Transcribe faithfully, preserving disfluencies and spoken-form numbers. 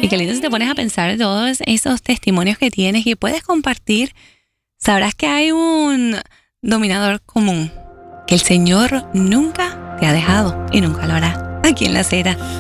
Y qué lindo si te pones a pensar todos esos testimonios que tienes y puedes compartir. Sabrás que hay un dominador común, que el Señor nunca te ha dejado y nunca lo hará. Aquí en La Cera.